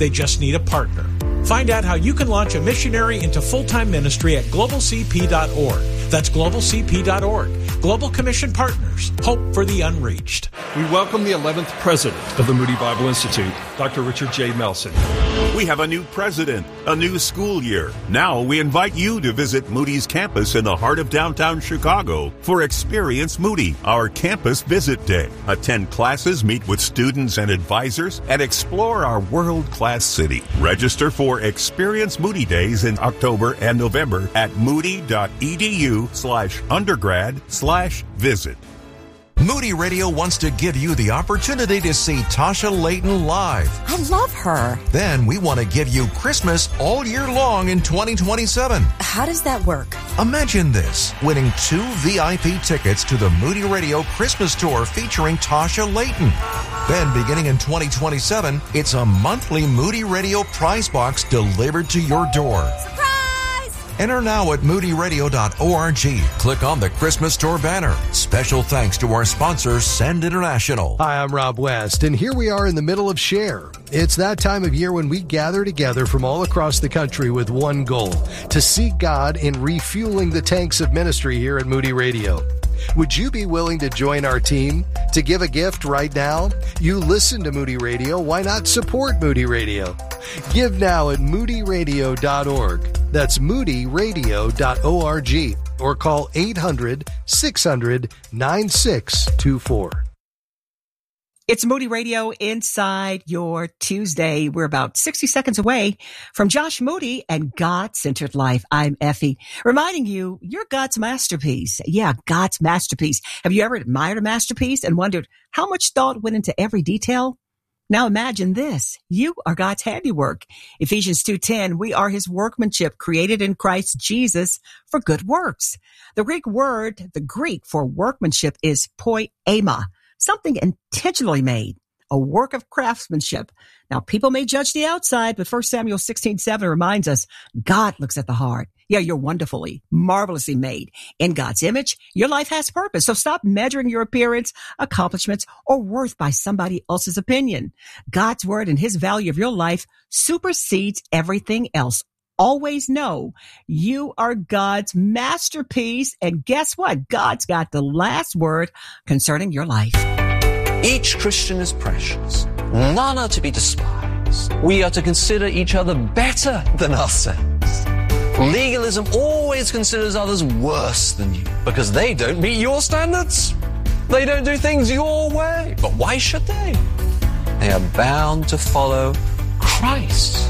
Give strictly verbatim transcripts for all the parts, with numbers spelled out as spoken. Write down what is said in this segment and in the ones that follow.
They just need a partner. Find out how you can launch a missionary into full-time ministry at global c p dot org. That's global c p dot org. Global Commission Partners. Hope for the unreached. We welcome the eleventh president of the Moody Bible Institute, Doctor Richard J. Melson. We have a new president, a new school year. Now we invite you to visit Moody's campus in the heart of downtown Chicago for Experience Moody, our campus visit day. Attend classes, meet with students and advisors, and explore our world-class city. Register for Experience Moody Days in October and November at moody.edu slash undergrad slash visit. Moody Radio wants to give you the opportunity to see Tasha Layton live. I love her. Then we want to give you Christmas all year long in twenty twenty-seven. How does that work? Imagine this, winning two V I P tickets to the Moody Radio Christmas Tour featuring Tasha Layton. Then beginning in twenty twenty-seven, it's a monthly Moody Radio prize box delivered to your door. Surprise! Enter now at moody radio dot org. Click on the Christmas Tour banner. Special thanks to our sponsor, Send International. Hi, I'm Rob West, and here we are in the middle of Share. It's that time of year when we gather together from all across the country with one goal, to seek God in refueling the tanks of ministry here at Moody Radio. Would you be willing to join our team? To give a gift right now? You listen to Moody Radio. Why not support Moody Radio? Give now at moody radio dot org. That's moody radio dot org. Or call eight hundred, six hundred, nine six two four. It's Moody Radio inside your Tuesday. We're about sixty seconds away from Josh Moody and God-Centered Life. I'm Effie, reminding you, you're God's masterpiece. Yeah, God's masterpiece. Have you ever admired a masterpiece and wondered how much thought went into every detail? Now imagine this. You are God's handiwork. Ephesians two ten, we are his workmanship created in Christ Jesus for good works. The Greek word, the Greek for workmanship is poema, something intentionally made, a work of craftsmanship. Now, people may judge the outside, but First Samuel sixteen seven reminds us God looks at the heart. Yeah, you're wonderfully, marvelously made. In God's image, your life has purpose. So stop measuring your appearance, accomplishments, or worth by somebody else's opinion. God's word and his value of your life supersedes everything else. Always know you are God's masterpiece. And guess what? God's got the last word concerning your life. Each Christian is precious. None are to be despised. We are to consider each other better than ourselves. Legalism always considers others worse than you because they don't meet your standards. They don't do things your way. But why should they? They are bound to follow Christ.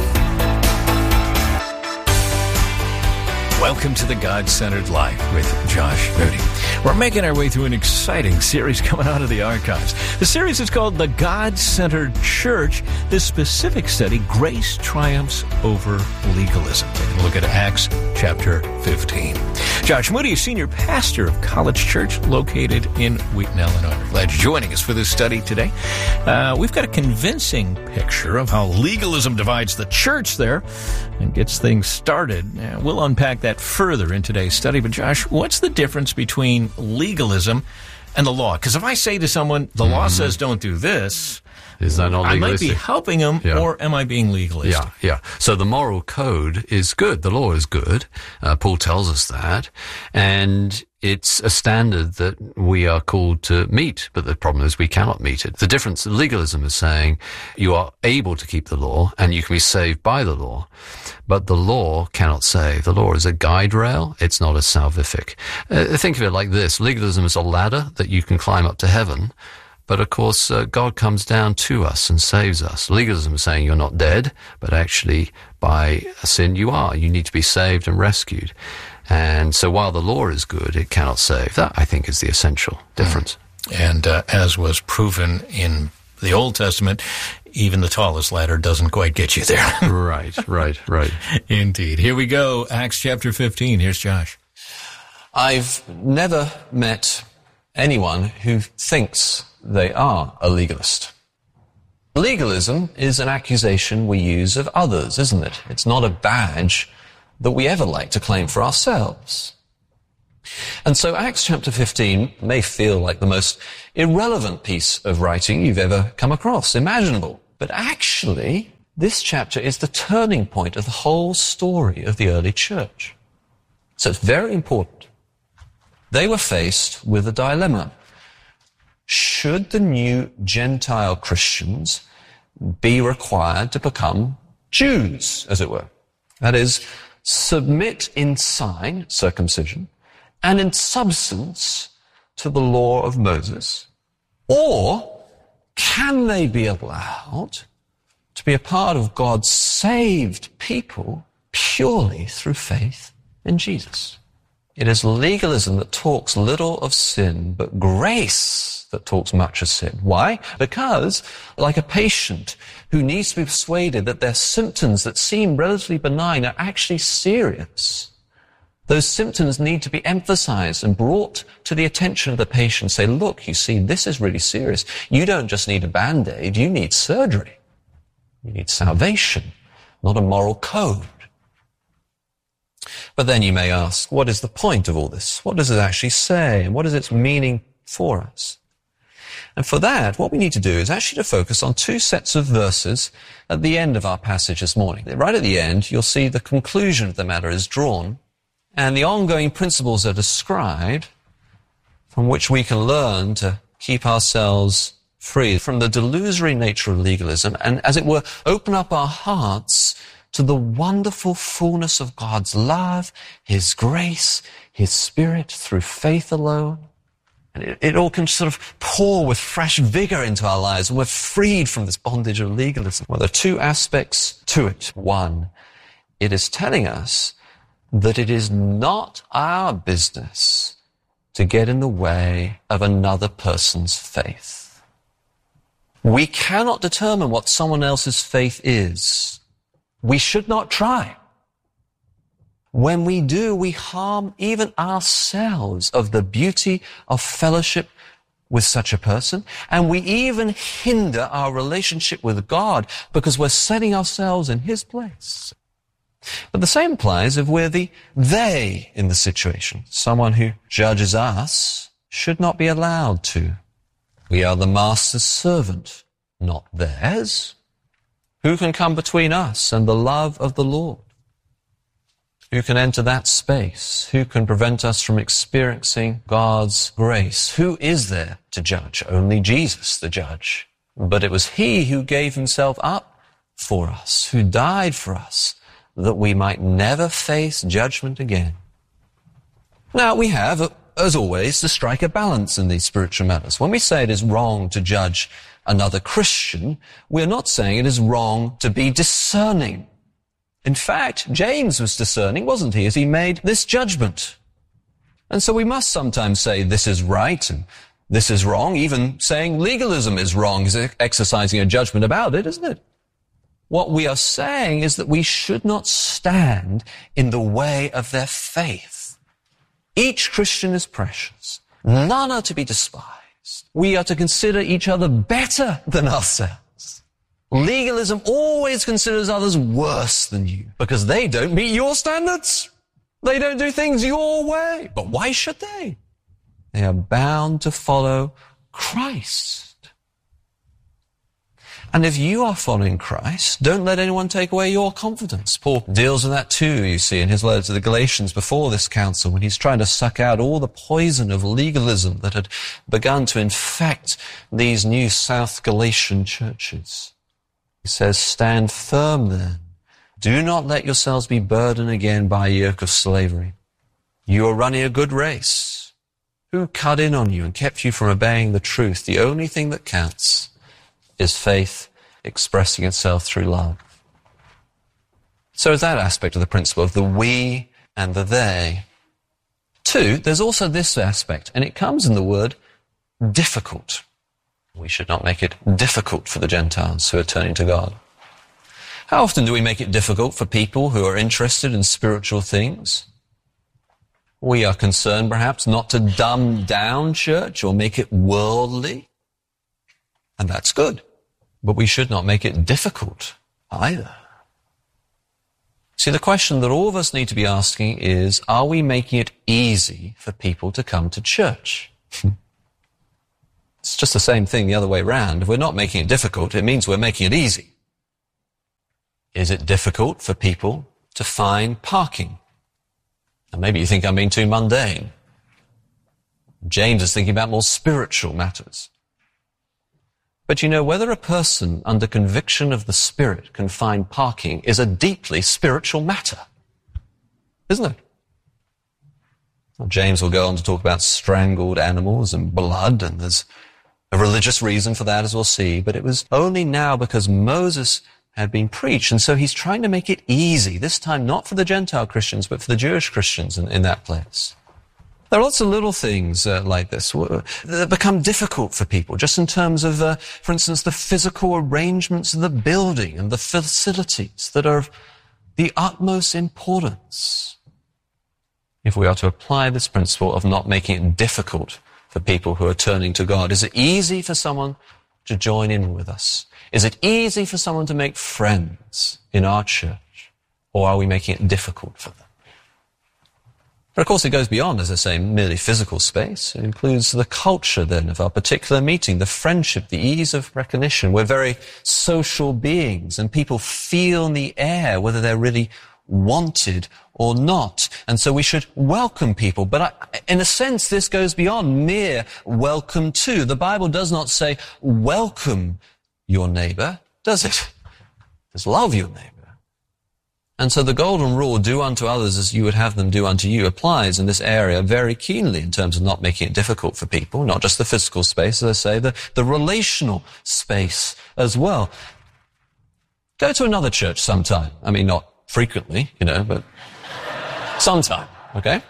Welcome to the God-Centered Life with Josh Moody. We're making our way through an exciting series coming out of the archives. The series is called The God-Centered Church. This specific study, Grace Triumphs Over Legalism. Taking a look at Acts chapter fifteen. Josh Moody is senior pastor of College Church located in Wheaton, Illinois. Glad you're joining us for this study today. Uh, we've got a convincing picture of how legalism divides the church there and gets things started. Uh, we'll unpack that further in today's study. But Josh, what's the difference between legalism and the law? Because if I say to someone, the mm-hmm. law says don't do this, is that not legalistic? I might be helping them, yeah. or am I being legalistic? Yeah, yeah. So the moral code is good. The law is good. Uh, Paul tells us that. And it's a standard that we are called to meet, but the problem is we cannot meet it. The difference, legalism is saying you are able to keep the law and you can be saved by the law, but the law cannot save. The law is a guide rail. It's not a salvific. Uh, think of it like this. Legalism is a ladder that you can climb up to heaven. But of course, uh, God comes down to us and saves us. Legalism is saying you're not dead, but actually by sin you are. You need to be saved and rescued. And so while the law is good, it cannot save. That, I think, is the essential difference. And uh, as was proven in the Old Testament, even the tallest ladder doesn't quite get you there. Right, right, right. Indeed. Here we go. Acts chapter fifteen. Here's Josh. I've never met anyone who thinks they are a legalist. Legalism is an accusation we use of others, isn't it? It's not a badge that we ever like to claim for ourselves. And so Acts chapter fifteen may feel like the most irrelevant piece of writing you've ever come across, imaginable. But actually, this chapter is the turning point of the whole story of the early church. So it's very important. They were faced with a dilemma. Should the new Gentile Christians be required to become Jews, as it were? That is, submit in sign, circumcision, and in substance to the law of Moses? Or can they be allowed to be a part of God's saved people purely through faith in Jesus? It is legalism that talks little of sin, but grace that talks much of sin. Why? Because, like a patient who needs to be persuaded that their symptoms that seem relatively benign are actually serious, those symptoms need to be emphasized and brought to the attention of the patient. Say, look, you see, this is really serious. You don't just need a Band-Aid, you need surgery. You need salvation, not a moral code. But then you may ask, what is the point of all this? What does it actually say? And what is its meaning for us? And for that, what we need to do is actually to focus on two sets of verses at the end of our passage this morning. Right at the end, you'll see the conclusion of the matter is drawn, and the ongoing principles are described from which we can learn to keep ourselves free from the delusory nature of legalism and, as it were, open up our hearts to the wonderful fullness of God's love, His grace, His Spirit through faith alone. And it, it all can sort of pour with fresh vigor into our lives, and we're freed from this bondage of legalism. Well, there are two aspects to it. One, it is telling us that it is not our business to get in the way of another person's faith. We cannot determine what someone else's faith is. We should not try. When we do, we harm even ourselves of the beauty of fellowship with such a person, and we even hinder our relationship with God because we're setting ourselves in His place. But the same applies if we're the they in the situation. Someone who judges us should not be allowed to. We are the master's servant, not theirs. Who can come between us and the love of the Lord? Who can enter that space? Who can prevent us from experiencing God's grace? Who is there to judge? Only Jesus, the judge. But it was He who gave Himself up for us, who died for us, that we might never face judgment again. Now, we have, as always, to strike a balance in these spiritual matters. When we say it is wrong to judge another Christian, we're not saying it is wrong to be discerning. In fact, James was discerning, wasn't he, as he made this judgment. And so we must sometimes say this is right and this is wrong. Even saying legalism is wrong is exercising a judgment about it, isn't it? What we are saying is that we should not stand in the way of their faith. Each Christian is precious. None are to be despised. We are to consider each other better than ourselves. Legalism always considers others worse than you because they don't meet your standards. They don't do things your way. But why should they? They are bound to follow Christ. And if you are following Christ, don't let anyone take away your confidence. Paul deals with that too, you see, in his letter to the Galatians before this council, when he's trying to suck out all the poison of legalism that had begun to infect these new South Galatian churches. He says, stand firm then. Do not let yourselves be burdened again by a yoke of slavery. You are running a good race. Who cut in on you and kept you from obeying the truth? The only thing that counts is faith expressing itself through love. So is that aspect of the principle of the we and the they. Two, there's also this aspect, and it comes in the word difficult. We should not make it difficult for the Gentiles who are turning to God. How often do we make it difficult for people who are interested in spiritual things? We are concerned perhaps not to dumb down church or make it worldly. And that's good. But we should not make it difficult either. See, the question that all of us need to be asking is, are we making it easy for people to come to church? It's just the same thing the other way around. If we're not making it difficult, it means we're making it easy. Is it difficult for people to find parking? And maybe you think I'm being too mundane. James is thinking about more spiritual matters. But you know, whether a person under conviction of the Spirit can find parking is a deeply spiritual matter, isn't it? Well, James will go on to talk about strangled animals and blood, and there's a religious reason for that, as we'll see, but it was only now because Moses had been preached, and so he's trying to make it easy, this time not for the Gentile Christians, but for the Jewish Christians in, in that place. There are lots of little things uh, like this that become difficult for people, just in terms of, uh, for instance, the physical arrangements of the building and the facilities that are of the utmost importance. If we are to apply this principle of not making it difficult for people who are turning to God, is it easy for someone to join in with us? Is it easy for someone to make friends in our church? Or are we making it difficult for them? But of course it goes beyond, as I say, merely physical space. It includes the culture then of our particular meeting, the friendship, the ease of recognition. We're very social beings, and people feel in the air whether they're really wanted or not. And so we should welcome people. But I, in a sense, this goes beyond mere welcome to. The Bible does not say welcome your neighbor, does it? Just love your neighbor. And so the golden rule, do unto others as you would have them do unto you, applies in this area very keenly in terms of not making it difficult for people, not just the physical space, as I say, the, the relational space as well. Go to another church sometime. I mean, not frequently, you know, but sometime, okay?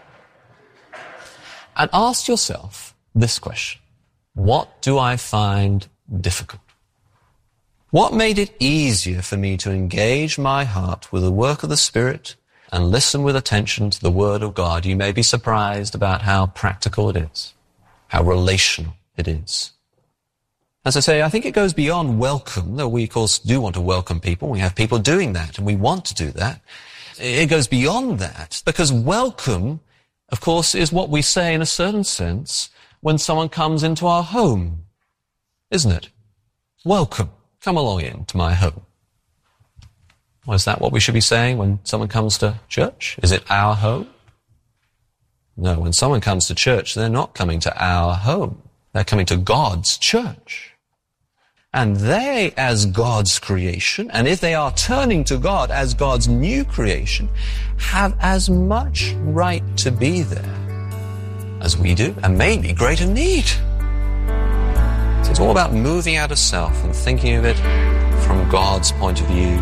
And ask yourself this question. What do I find difficult? What made it easier for me to engage my heart with the work of the Spirit and listen with attention to the Word of God? You may be surprised about how practical it is, how relational it is. As I say, I think it goes beyond welcome, though we, of course, do want to welcome people. We have people doing that, and we want to do that. It goes beyond that, because welcome, of course, is what we say in a certain sense when someone comes into our home, isn't it? Welcome. Come along into my home. Well, is that what we should be saying when someone comes to church? Is it our home? No, when someone comes to church, they're not coming to our home. They're coming to God's church. And they, as God's creation, and if they are turning to God as God's new creation, have as much right to be there as we do, and maybe greater need. It's all about moving out of self and thinking of it from God's point of view.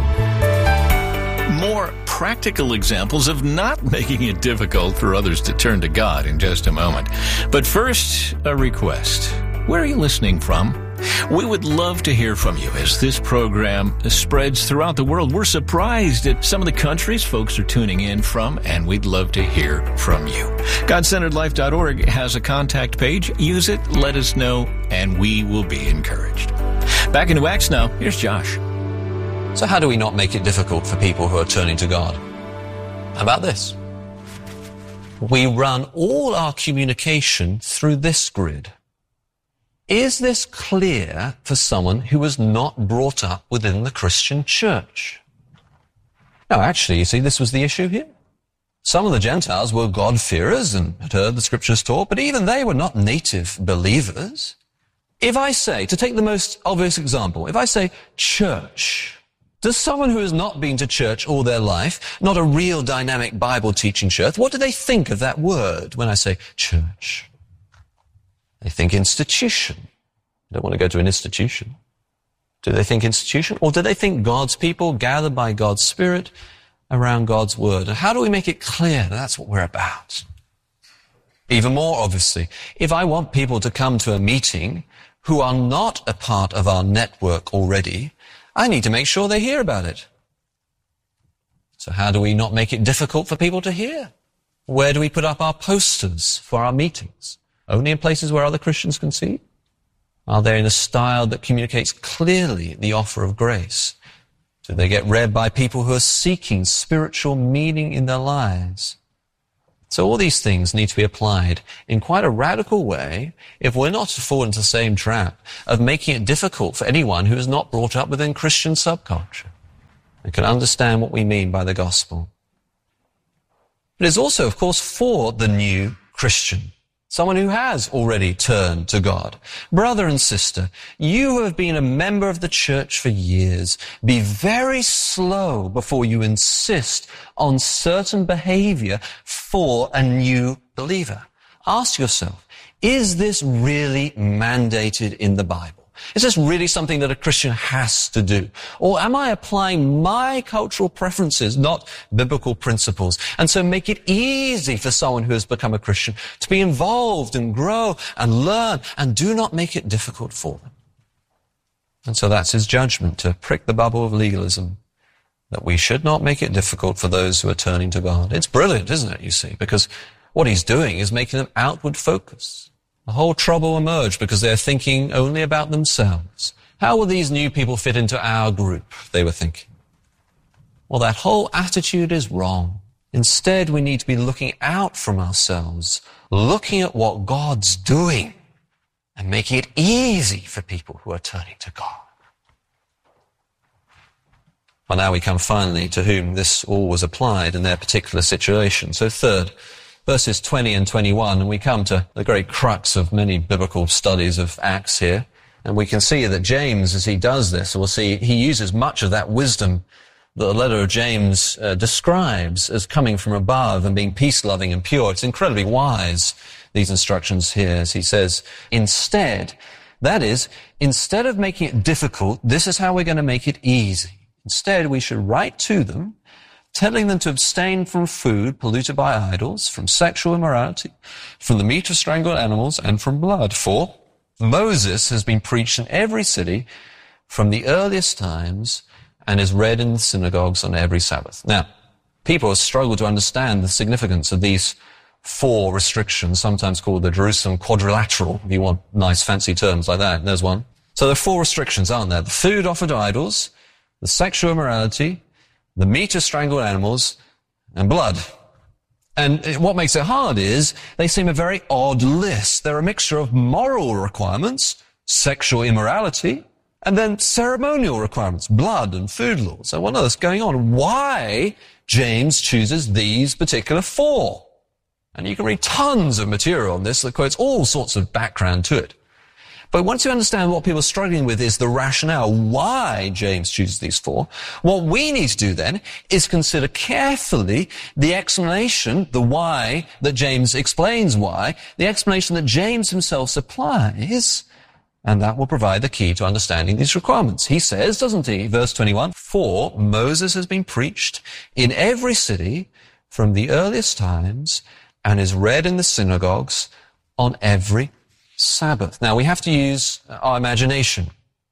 More practical examples of not making it difficult for others to turn to God in just a moment. But first, a request. Where are you listening from? We would love to hear from you as this program spreads throughout the world. We're surprised at some of the countries folks are tuning in from, and we'd love to hear from you. God Centered Life dot org has a contact page. Use it, let us know, and we will be encouraged. Back into Acts now. Here's Josh. So how do we not make it difficult for people who are turning to God? How about this? We run all our communication through this grid. Is this clear for someone who was not brought up within the Christian church? No, actually, you see, this was the issue here. Some of the Gentiles were God-fearers and had heard the Scriptures taught, but even they were not native believers. If I say, to take the most obvious example, if I say church, does someone who has not been to church all their life, not a real dynamic Bible-teaching church, what do they think of that word when I say church? They think institution. They don't want to go to an institution. Do they think institution? Or do they think God's people gathered by God's Spirit around God's Word? And how do we make it clear that that's what we're about? Even more obviously, if I want people to come to a meeting who are not a part of our network already, I need to make sure they hear about it. So how do we not make it difficult for people to hear? Where do we put up our posters for our meetings? Only in places where other Christians can see? Are they in a style that communicates clearly the offer of grace? Do they get read by people who are seeking spiritual meaning in their lives? So all these things need to be applied in quite a radical way if we're not to fall into the same trap of making it difficult for anyone who is not brought up within Christian subculture. and can understand what we mean by the gospel. It is also, of course, for the new Christian, someone who has already turned to God. Brother and sister, you who have been a member of the church for years, be very slow before you insist on certain behavior for a new believer. Ask yourself, is this really mandated in the Bible? Is this really something that a Christian has to do? Or am I applying my cultural preferences, not biblical principles, and so make it easy for someone who has become a Christian to be involved and grow and learn, and do not make it difficult for them? And so that's his judgment, to prick the bubble of legalism, that we should not make it difficult for those who are turning to God. It's brilliant, isn't it, you see, because what he's doing is making them outward focus. The whole trouble emerged because they're thinking only about themselves. How will these new people fit into our group, they were thinking. Well, that whole attitude is wrong. Instead, we need to be looking out from ourselves, looking at what God's doing, and making it easy for people who are turning to God. Well, now we come finally to whom this all was applied in their particular situation. So third, verses twenty and twenty-one, and we come to the great crux of many biblical studies of Acts here. And we can see that James, as he does this, we'll see he uses much of that wisdom that the letter of James uh, describes as coming from above and being peace-loving and pure. It's incredibly wise, these instructions here, as he says, instead, that is, instead of making it difficult, this is how we're going to make it easy. Instead, we should write to them, telling them to abstain from food polluted by idols, from sexual immorality, from the meat of strangled animals, and from blood. For Moses has been preached in every city from the earliest times and is read in the synagogues on every Sabbath. Now, people have struggled to understand the significance of these four restrictions, sometimes called the Jerusalem quadrilateral, if you want nice fancy terms like that. There's one. So there are four restrictions, aren't there? The food offered to idols, the sexual immorality, the meat of strangled animals, and blood. And what makes it hard is they seem a very odd list. They're a mixture of moral requirements, sexual immorality, and then ceremonial requirements, blood and food laws. So what on earth's going on? Why James chooses these particular four? And you can read tons of material on this that quotes all sorts of background to it. But once you understand what people are struggling with is the rationale why James chooses these four, what we need to do then is consider carefully the explanation, the why that James explains why, the explanation that James himself supplies, and that will provide the key to understanding these requirements. He says, doesn't he, verse twenty-one, for Moses has been preached in every city from the earliest times and is read in the synagogues on every Sabbath. Now, we have to use our imagination.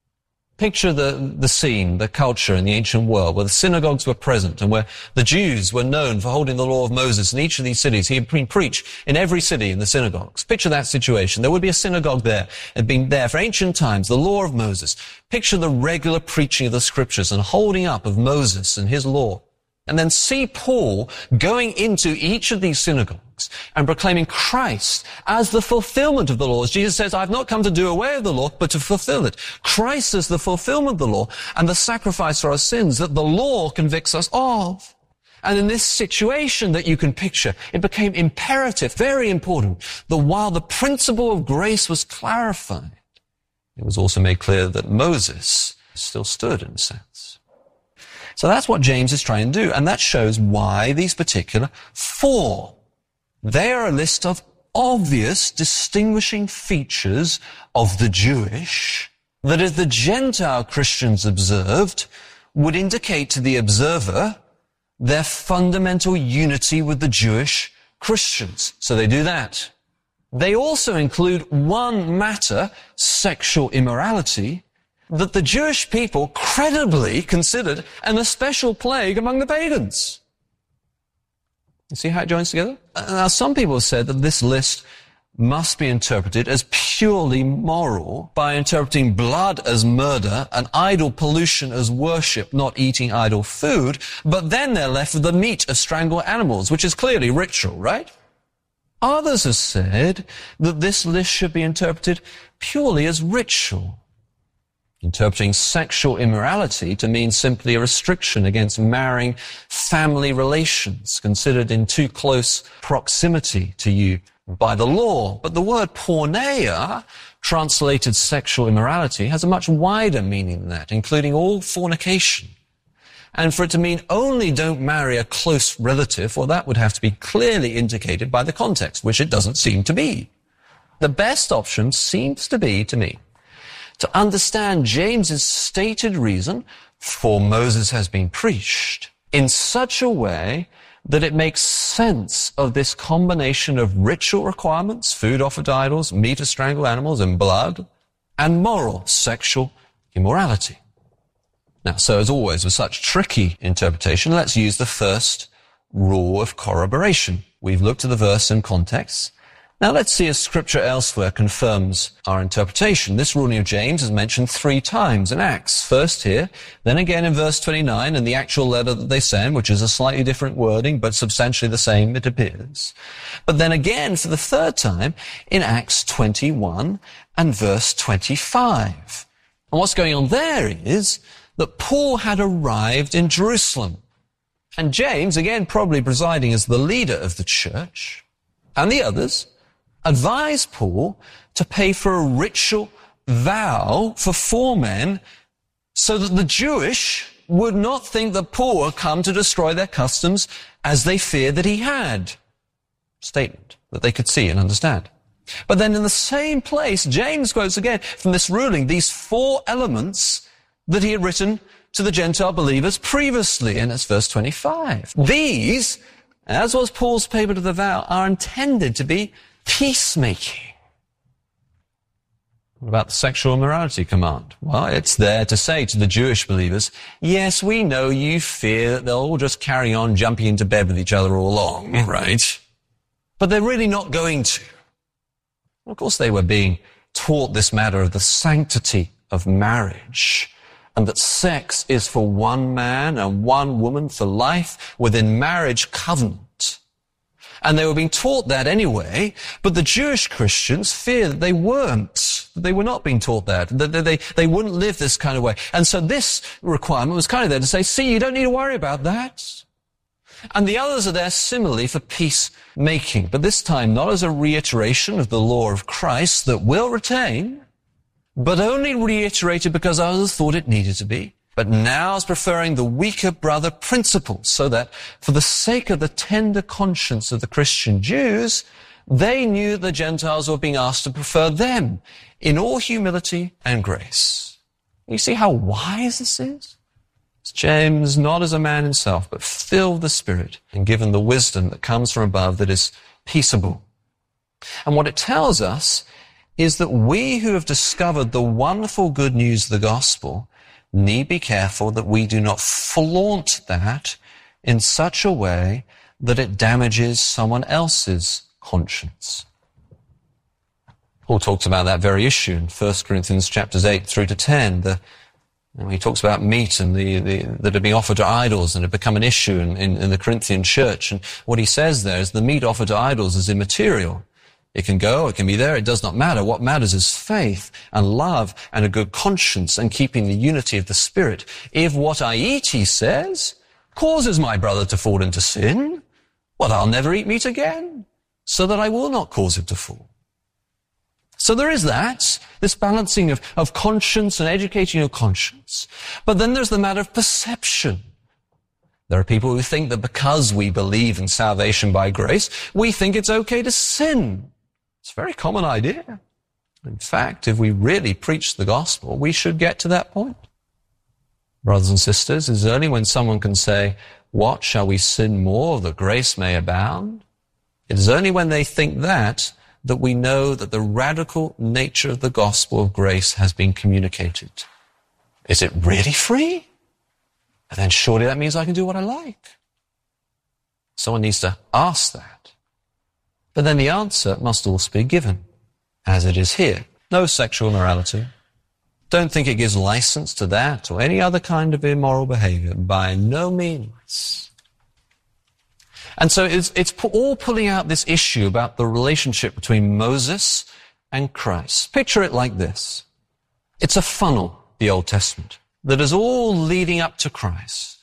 Picture the, the scene, the culture in the ancient world where the synagogues were present and where the Jews were known for holding the law of Moses in each of these cities. He had been preached in every city in the synagogues. Picture that situation. There would be a synagogue there. It had been there for ancient times, the law of Moses. Picture the regular preaching of the scriptures and holding up of Moses and his law. And then see Paul going into each of these synagogues and proclaiming Christ as the fulfillment of the law. As Jesus says, I've not come to do away with the law, but to fulfill it. Christ is the fulfillment of the law and the sacrifice for our sins that the law convicts us of. And in this situation that you can picture, it became imperative, very important, that while the principle of grace was clarified, it was also made clear that Moses still stood in a sense. So that's what James is trying to do, and that shows why these particular four. They are a list of obvious distinguishing features of the Jewish that if the Gentile Christians observed would indicate to the observer their fundamental unity with the Jewish Christians. So they do that. They also include one matter, sexual immorality, that the Jewish people credibly considered an especial plague among the pagans. You see how it joins together? Now, some people have said that this list must be interpreted as purely moral by interpreting blood as murder and idol pollution as worship, not eating idol food, but then they're left with the meat of strangled animals, which is clearly ritual, right? Others have said that this list should be interpreted purely as ritual. interpreting sexual immorality to mean simply a restriction against marrying family relations considered in too close proximity to you by the law. But the word porneia, translated sexual immorality, has a much wider meaning than that, including all fornication. And for it to mean only don't marry a close relative, well, that would have to be clearly indicated by the context, which it doesn't seem to be. The best option seems to be, to me, to understand James's stated reason for Moses has been preached in such a way that it makes sense of this combination of ritual requirements, food offered to idols, meat of strangled animals, and blood, and moral sexual immorality. Now, so as always, with such tricky interpretation, let's use the first rule of corroboration. We've looked at the verse in context. Now let's see if Scripture elsewhere confirms our interpretation. This ruling of James is mentioned three times in Acts. First here, then again in verse twenty-nine in the actual letter that they send, which is a slightly different wording, but substantially the same, it appears. But then again for the third time in Acts twenty-one and verse twenty-five. And what's going on there is that Paul had arrived in Jerusalem. And James, again probably presiding as the leader of the church, and the others, advised Paul to pay for a ritual vow for four men so that the Jewish would not think that Paul had come to destroy their customs as they feared that he had. Statement that they could see and understand. But then in the same place, James quotes again from this ruling these four elements that he had written to the Gentile believers previously, and that's verse twenty-five. These, as was Paul's payment of the vow, are intended to be peacemaking. What about the sexual immorality command? Well, it's there to say to the Jewish believers, yes, we know you fear that they'll all just carry on jumping into bed with each other all along, right? But they're really not going to. Of course, they were being taught this matter of the sanctity of marriage, and that sex is for one man and one woman for life within marriage covenant. And they were being taught that anyway, but the Jewish Christians feared that they weren't, that they were not being taught that, that they, they, they wouldn't live this kind of way. And so this requirement was kind of there to say, see, you don't need to worry about that. And the others are there similarly for peacemaking, but this time not as a reiteration of the law of Christ that will retain, but only reiterated because others thought it needed to be. But now is preferring the weaker brother principle, so that for the sake of the tender conscience of the Christian Jews, they knew the Gentiles were being asked to prefer them in all humility and grace. You see how wise this is? It's James, not as a man himself, but filled with the Spirit and given the wisdom that comes from above that is peaceable. And what it tells us is that we who have discovered the wonderful good news of the gospel need be careful that we do not flaunt that in such a way that it damages someone else's conscience. Paul talks about that very issue in First Corinthians chapters eight through to ten. The, you know, he talks about meat and the, the that had been offered to idols and had become an issue in, in, in the Corinthian church. And what he says there is the meat offered to idols is immaterial. It can go, it can be there, it does not matter. What matters is faith and love and a good conscience and keeping the unity of the Spirit. If what I eat, he says, causes my brother to fall into sin, well, I'll never eat meat again, so that I will not cause him to fall. So there is that, this balancing of, of conscience and educating your conscience. But then there's the matter of perception. There are people who think that because we believe in salvation by grace, we think it's okay to sin. It's a very common idea. In fact, if we really preach the gospel, we should get to that point. Brothers and sisters, it's only when someone can say, what, shall we sin more that grace may abound? It is only when they think that that we know that the radical nature of the gospel of grace has been communicated. Is it really free? And then surely that means I can do what I like. Someone needs to ask that. But then the answer must also be given, as it is here. No sexual immorality. Don't think it gives license to that or any other kind of immoral behavior. By no means. And so it's, it's all pulling out this issue about the relationship between Moses and Christ. Picture it like this. It's a funnel. the Old Testament that is all leading up to Christ.